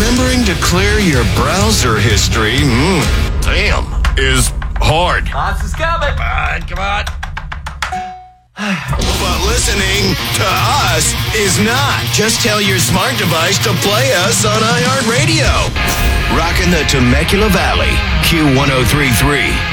remembering to clear your browser history, damn, is hard. Monster's coming. Come on. But listening to us is not. Just tell your smart device to play us on iHeartRadio. Rocking the Temecula Valley, Q1033.